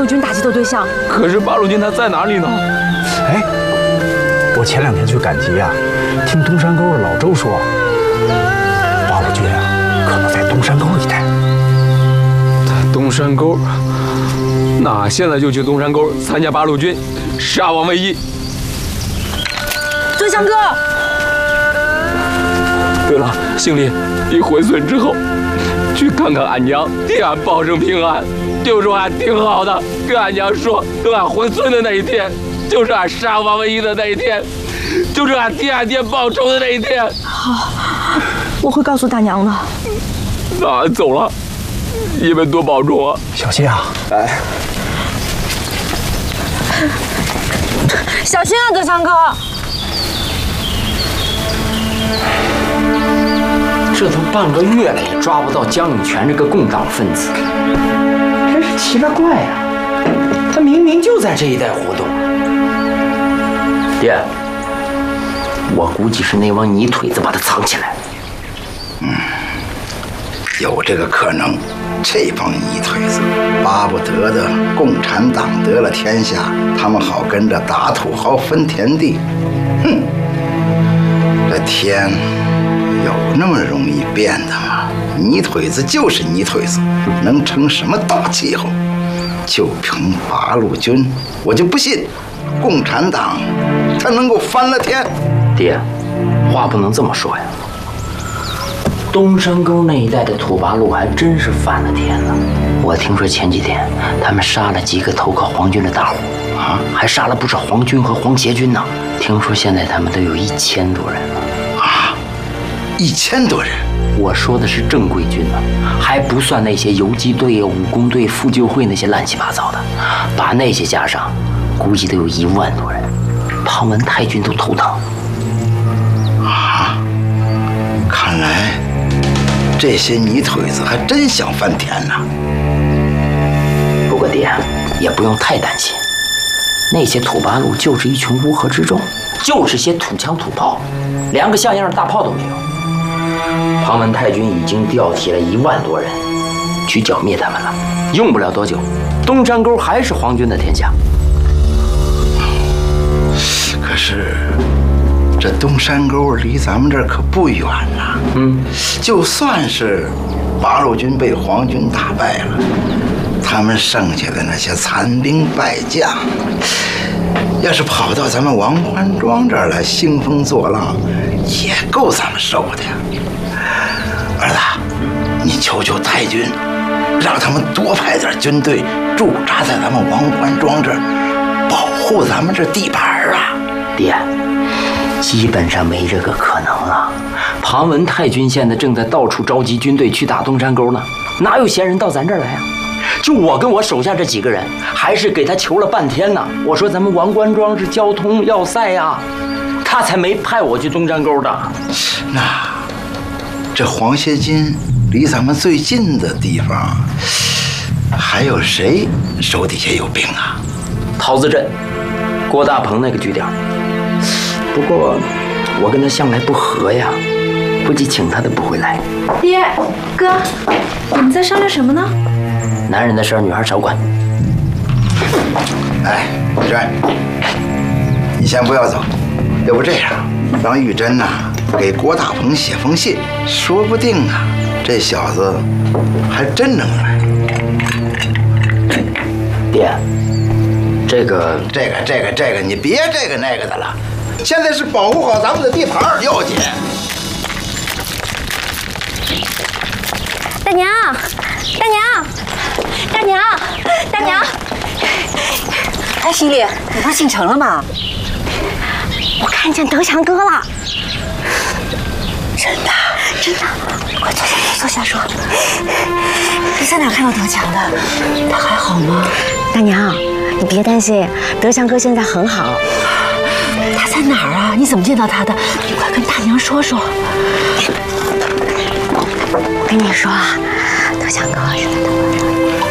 路军打击的对象。 可是八路军他在哪里呢？ 哎，我前2天去赶集啊，听东山沟的老周说，八路军啊可能在东山沟一带。 东山沟，那现在就去东山沟参加八路军，杀王唯一。 德强哥， 对了，姓李，你回村之后，去看看俺娘，替俺保证平安。就说俺挺好的，跟俺娘说，等俺回村的那一天，就是俺杀王唯一的那一天，就是俺替俺爹报仇的那一天。 好，我会告诉大娘的。 那俺走了，你们多保重啊， 小心啊！ 哎， 小心啊，德强哥！ 这都半个月了，也抓不到江永泉这个共党分子，真是奇了怪呀！他明明就在这一带活动。爹，我估计是那帮泥腿子把他藏起来了。 有这个可能。这帮泥腿子巴不得的共产党得了天下，他们好跟着打土豪分田地。哼，这天有那么容易变的吗？泥腿子就是泥腿子，能成什么大气候？就凭八路军，我就不信共产党他能够翻了天。 爹，话不能这么说呀。东山沟那一带的土八路还真是翻了天了。我听说前几天他们杀了几个投靠皇军的大户啊，还杀了不少皇军和皇协军呢。听说现在他们都有1000多人了啊，1000多人。 我说的是正规军呢，还不算那些游击队、武工队、妇救会那些乱七八糟的，把那些加上，估计都有1万多人。庞文太君都头疼。 啊，看来。这些泥腿子还真想翻天呢。 不过爹也不用太担心，那些土八路就是一群乌合之众，就是些土枪土炮，连个像样的大炮都没有。庞文太君已经调提了1万多人去剿灭他们了，用不了多久，东山沟还是皇军的天下。 可是。这东山沟离咱们这儿可不远呐。就算是八路军被皇军打败了，他们剩下的那些残兵败将，要是跑到咱们王官庄这儿来兴风作浪，也够咱们受的呀。儿子，你求求太君，让他们多派点军队驻扎在咱们王官庄这儿，保护咱们这地盘啊。 爹。基本上没这个可能了。庞文太君现在正在到处召集军队去打东山沟呢，哪有闲人到咱这儿来呀？就我跟我手下这几个人，还是给他求了半天呢。我说咱们王官庄是交通要塞呀，他才没派我去东山沟的。 那这黄协军离咱们最近的地方，还有谁手底下有兵啊？ 桃子镇，郭大鹏那个据点。不过，我跟他向来不和呀，估计请他都不会来。 爹，哥，你们在商量什么呢？ 男人的事儿，女孩少管。 哎，玉珍，你先不要走，要不这样，让玉珍呐给郭大鹏写封信，说不定啊，这小子还真能来。 爹，这个， 你别这个那个的了。现在是保护好咱们的地盘要紧。 大娘，大娘，大娘，大娘！ 哎，喜礼，你不是进城了吗？ 我看见德强哥了。 真的？ 真的。快坐下，坐下说。 你在哪看到德强的？他还好吗？ 大娘，你别担心，德强哥现在很好。 他在哪儿啊？你怎么见到他的？你快跟大娘说说。 我跟你说啊，德强哥现在